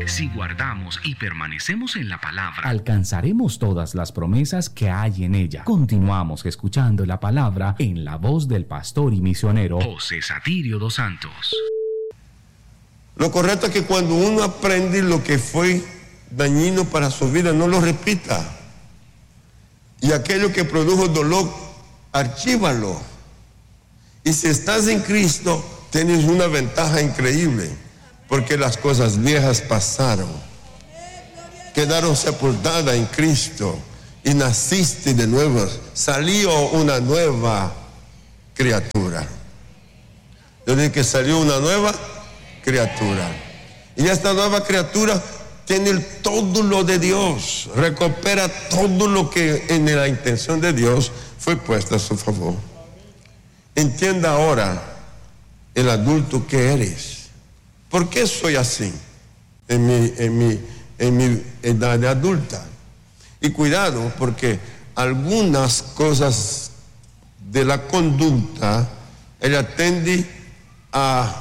Si guardamos y permanecemos en la palabra, alcanzaremos todas las promesas que hay en ella. Continuamos escuchando la palabra en la voz del pastor y misionero José Satirio dos Santos. Lo correcto es que cuando uno aprende lo que fue dañino para su vida, no lo repita. Y aquello que produjo dolor, archívalo. Y si estás en Cristo, tienes una ventaja increíble, porque las cosas viejas pasaron, quedaron sepultadas en Cristo y naciste de nuevo, salió una nueva criatura. Yo dije que salió una nueva criatura. Y esta nueva criatura tiene todo lo de Dios, recupera todo lo que en la intención de Dios fue puesto a su favor. Entienda ahora el adulto que eres. ¿Por qué soy así en mi edad de adulta? Y cuidado, porque algunas cosas de la conducta, ella tiende a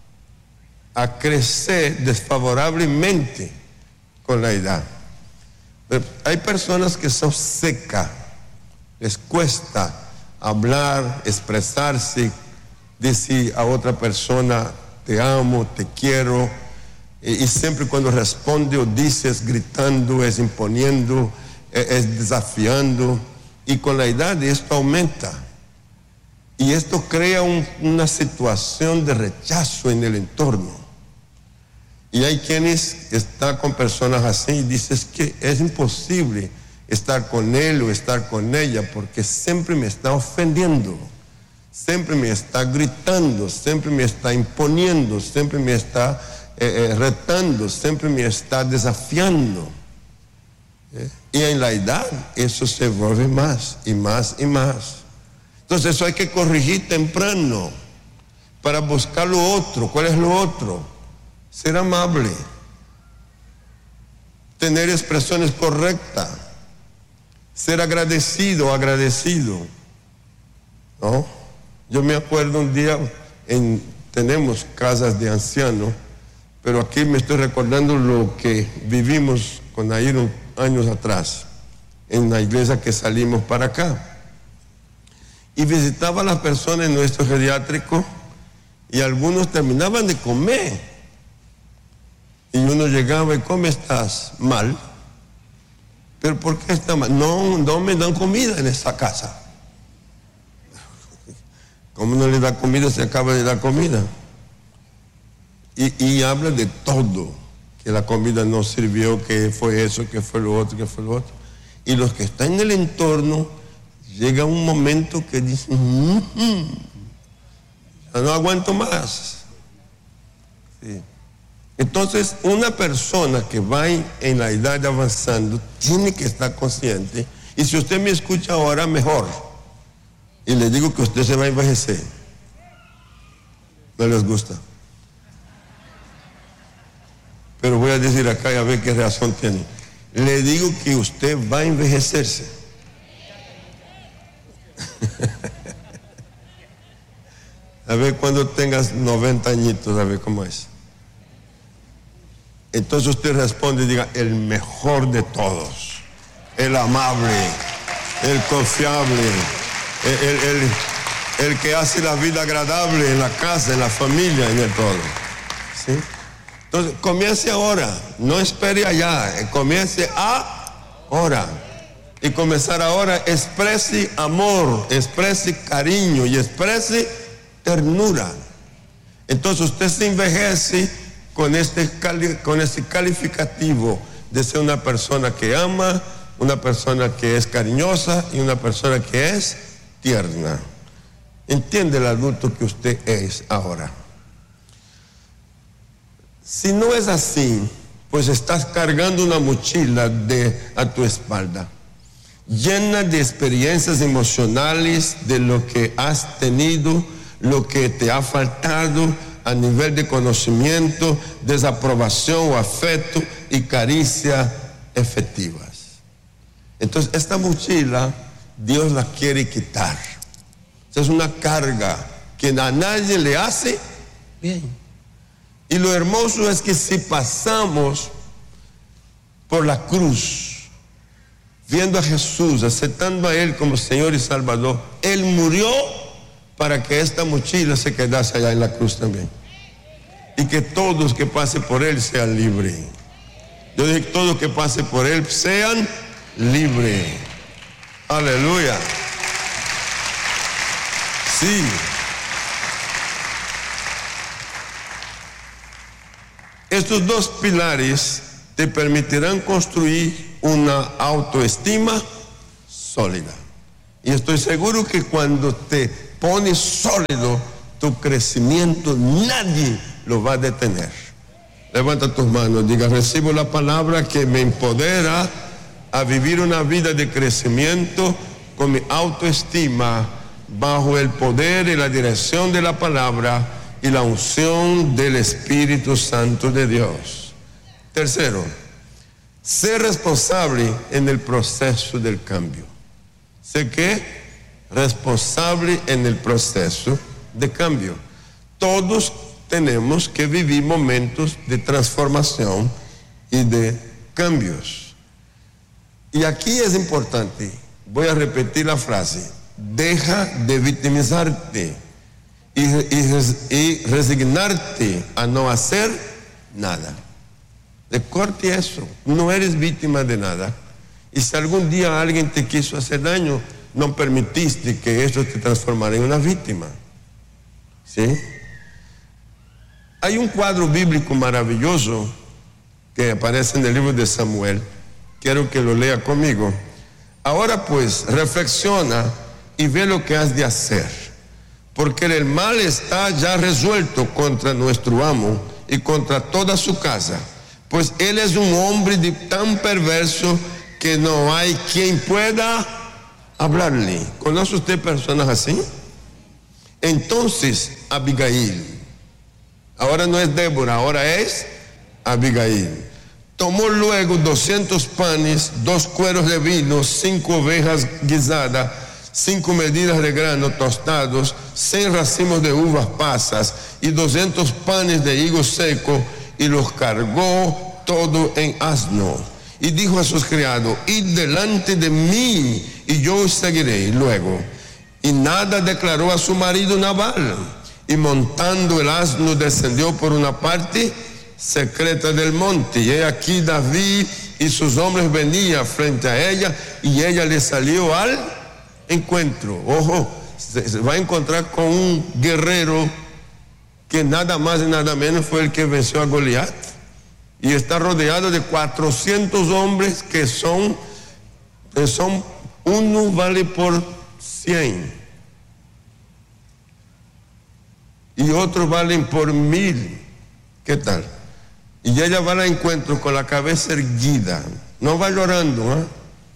crecer desfavorablemente con la edad. Pero hay personas que son secas, les cuesta hablar, expresarse, decir a otra persona te amo, te quiero, y siempre cuando responde o dice es gritando, es imponiendo, es desafiando, y con la edad esto aumenta. Y esto crea una situación de rechazo en el entorno. Y hay quienes están con personas así y dicen que es imposible estar con él o estar con ella porque siempre me está ofendiendo, siempre me está gritando, siempre me está imponiendo, siempre me está retando, siempre me está desafiando. Y en la edad eso se vuelve más y más y más. Entonces eso hay que corregir temprano para buscar lo otro. ¿Cuál es lo otro? Ser amable, tener expresiones correctas, ser agradecido, ¿no? Yo me acuerdo un día, tenemos casas de ancianos, pero aquí me estoy recordando lo que vivimos con Nair años atrás, en la iglesia que salimos para acá. Y visitaba a las personas en nuestro geriátrico y algunos terminaban de comer. Y uno llegaba y ¿cómo estás? Mal. ¿Pero por qué está mal? No me dan comida en esta casa. ¿Cómo no le da comida? Se acaba de dar comida. Y habla de todo. Que la comida no sirvió, que fue eso, que fue lo otro, que fue lo otro. Y los que están en el entorno, llega un momento que dicen, ya no aguanto más. Sí. Entonces, una persona que va en la edad avanzando tiene que estar consciente. Y si usted me escucha ahora, mejor. Y le digo que usted se va a envejecer. No les gusta. Pero voy a decir acá y a ver qué razón tiene. Le digo que usted va a envejecerse. A ver cuando tengas 90 añitos, a ver cómo es. Entonces usted responde y diga, el mejor de todos, el amable, el confiable, el que hace la vida agradable en la casa, en la familia, en el todo. ¿Sí? Entonces, comience ahora, no espere allá, comience ahora. Y comenzar ahora, exprese amor, exprese cariño y exprese ternura. Entonces usted se envejece con este calificativo de ser una persona que ama, una persona que es cariñosa y una persona que es tierna. Entiende el adulto que usted es ahora. Si no es así, pues estás cargando una mochila a tu espalda, llena de experiencias emocionales de lo que has tenido, lo que te ha faltado a nivel de conocimiento, desaprobación o afecto y caricia efectivas. Entonces, esta mochila Dios la quiere quitar. Es una carga que a nadie le hace bien. Y lo hermoso es que si pasamos por la cruz, viendo a Jesús, aceptando a Él como Señor y Salvador, Él murió para que esta mochila se quedase allá en la cruz también. Y que todos que pasen por Él sean libres. Yo dije que todos que pasen por Él sean libres. Aleluya. Sí. Estos dos pilares te permitirán construir una autoestima sólida. Y estoy seguro que cuando te pones sólido, tu crecimiento nadie lo va a detener. Levanta tus manos, diga: recibo la palabra que me empodera a vivir una vida de crecimiento con mi autoestima bajo el poder y la dirección de la palabra y la unción del Espíritu Santo de Dios. Tercero, ser responsable en el proceso del cambio. ¿Sé qué? Responsable en el proceso de cambio. Todos tenemos que vivir momentos de transformación y de cambios. Y aquí es importante, voy a repetir la frase: deja de victimizarte y resignarte a no hacer nada. Recorte eso, no eres víctima de nada. Y si algún día alguien te quiso hacer daño, no permitiste que eso te transformara en una víctima. ¿Sí? Hay un cuadro bíblico maravilloso que aparece en el libro de Samuel. Quiero que lo lea conmigo. Ahora pues, reflexiona y ve lo que has de hacer, porque el mal está ya resuelto contra nuestro amo y contra toda su casa, pues él es un hombre tan perverso que no hay quien pueda hablarle. ¿Conoce usted personas así? Entonces Abigail, ahora no es Débora, ahora es Abigail, tomó luego 200 panes, 2 cueros de vino, 5 ovejas guisadas, 5 medidas de grano tostados, 100 racimos de uvas pasas y 200 panes de higo seco, y los cargó todo en asno. Y dijo a sus criados: id delante de mí y yo os seguiré luego. Y Nada declaró a su marido Nabal, y montando el asno descendió por una parte secreta del monte. Y he aquí David y sus hombres venían frente a ella, y ella le salió al encuentro. Ojo, se va a encontrar con un guerrero que nada más y nada menos fue el que venció a Goliat, y está rodeado de 400 hombres que son uno vale por 100 y otros valen por 1000. ¿Qué tal? Y ella va al encuentro con la cabeza erguida, no va llorando, ¿eh?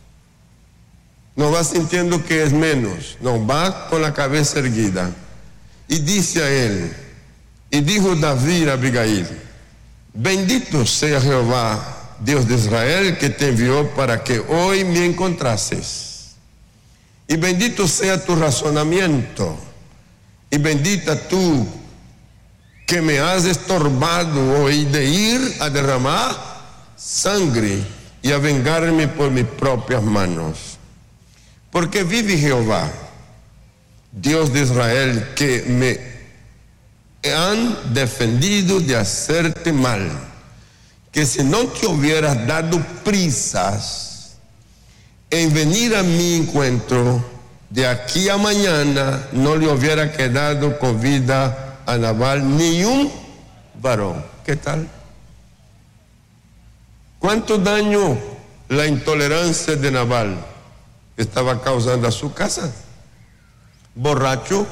No va sintiendo que es menos, no, va con la cabeza erguida. Y dice a él: y dijo David a Abigail: bendito sea Jehová, Dios de Israel, que te envió para que hoy me encontrases. Y bendito sea tu razonamiento, y bendita tú que me has estorbado hoy de ir a derramar sangre y a vengarme por mis propias manos. Porque vive Jehová, Dios de Israel, que me han defendido de hacerte mal, que si no te hubieras dado prisas en venir a mi encuentro, de aquí a mañana no le hubiera quedado con vida a Nabal ni un varón. ¿Qué tal? ¿Cuánto daño la intolerancia de Nabal estaba causando a su casa? Borracho,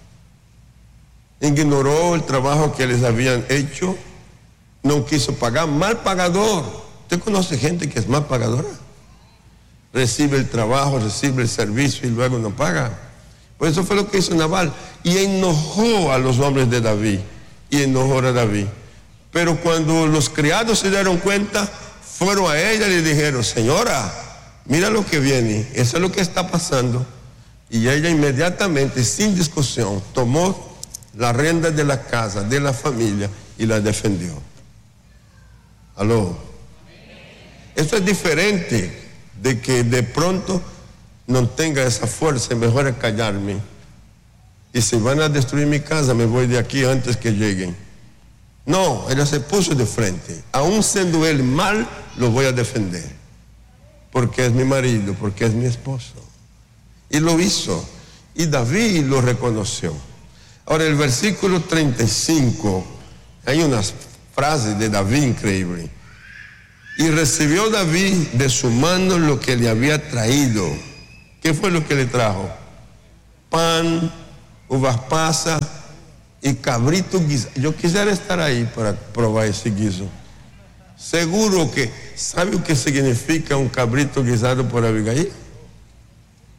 ignoró el trabajo que les habían hecho, no quiso pagar, mal pagador. ¿Usted conoce gente que es mal pagadora? Recibe el trabajo, recibe el servicio y luego no paga. Pues eso fue lo que hizo Nabal, y enojó a los hombres de David, y enojó a David. Pero cuando los criados se dieron cuenta, fueron a ella y le dijeron: señora, mira lo que viene, eso es lo que está pasando. Y ella inmediatamente, sin discusión, tomó la rienda de la casa, de la familia, y la defendió. ¿Aló? Esto es diferente de que de pronto no tenga esa fuerza y mejor es callarme. Y si van a destruir mi casa, me voy de aquí antes que lleguen. No, ella se puso de frente. Aún siendo él mal, lo voy a defender. Porque es mi marido, porque es mi esposo. Y lo hizo. Y David lo reconoció. Ahora, el versículo 35, hay unas frases de David increíbles. Y recibió David de su mano lo que le había traído. ¿Qué fue lo que le trajo? Pan, uvas pasas y cabrito guisado. Yo quisiera estar ahí para probar ese guiso. Seguro que, ¿sabe lo que significa un cabrito guisado por Abigail?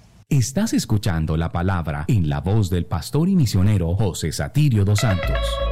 Estás escuchando la palabra en la voz del pastor y misionero José Satirio dos Santos.